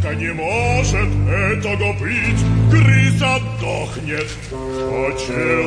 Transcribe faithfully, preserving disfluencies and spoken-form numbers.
Да не может этого быть, крыса дохнет. Почему?